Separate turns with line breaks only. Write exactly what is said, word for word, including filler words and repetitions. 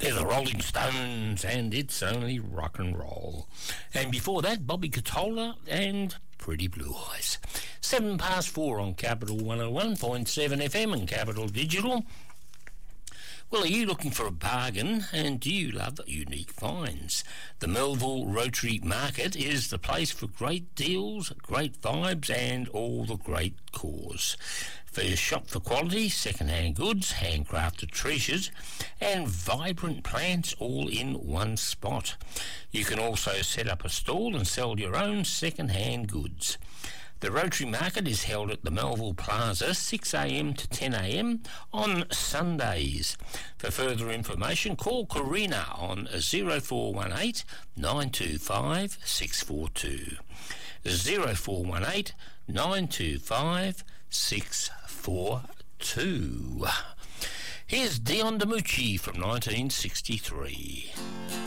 They're the Rolling Stones, and It's Only Rock and Roll. And before that, Bobby Catola and Pretty Blue Eyes. Seven past four on Capital one oh one point seven F M and Capital Digital. Well, are you looking for a bargain, and do you love unique finds? The Melville Rotary Market is the place for great deals, great vibes, and all the great cause. For your shop for quality, second-hand goods, handcrafted treasures, and vibrant plants all in one spot. You can also set up a stall and sell your own second-hand goods. The Rotary Market is held at the Melville Plaza, six a m to ten a m on Sundays. For further information, call Karina on zero four one eight, nine two five, six four two. zero four one eight, nine two five, six four two. Here's Dion DiMucci from nineteen sixty-three.